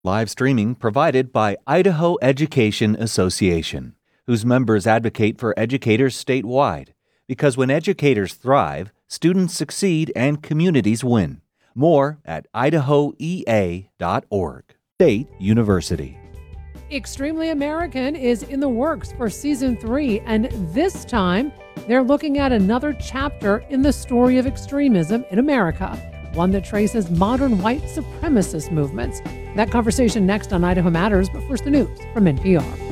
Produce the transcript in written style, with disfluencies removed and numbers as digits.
Live streaming provided by Idaho Education Association, whose members advocate for educators statewide. Because when educators thrive, students succeed and communities win. More at idahoea.org. State University. Extremely American is in the works for season 3, and this time they're looking at another chapter in the story of extremism in America, one that traces modern white supremacist movements. That conversation next on Idaho Matters, but first the news from NPR.